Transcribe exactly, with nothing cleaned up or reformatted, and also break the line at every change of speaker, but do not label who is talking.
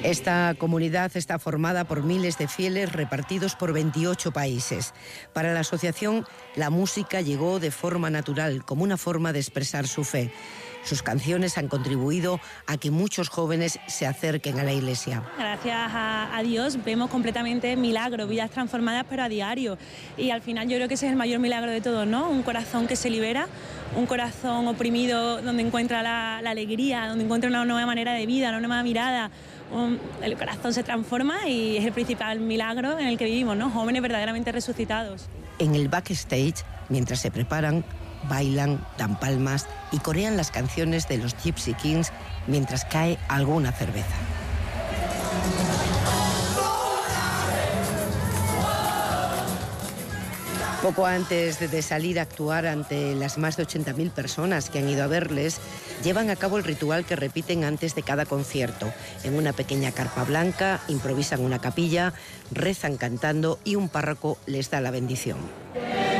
Esta comunidad está formada por miles de fieles repartidos por veintiocho países. Para la asociación, la música llegó de forma natural, como una forma de expresar su fe. Sus canciones han contribuido a que muchos jóvenes se acerquen a la iglesia.
Gracias a, a Dios vemos completamente milagros, vidas transformadas, pero a diario. Y al final yo creo que ese es el mayor milagro de todos, ¿no? Un corazón que se libera, un corazón oprimido donde encuentra la, la alegría, donde encuentra una nueva manera de vida, una nueva mirada. Un, el corazón se transforma y es el principal milagro en el que vivimos, ¿no? Jóvenes verdaderamente resucitados.
En el backstage, mientras se preparan, bailan, dan palmas y corean las canciones de los Gypsy Kings mientras cae alguna cerveza. Poco antes de salir a actuar ante las más de ochenta mil personas que han ido a verles, llevan a cabo el ritual que repiten antes de cada concierto. En una pequeña carpa blanca improvisan una capilla, rezan cantando y un párroco les da la bendición.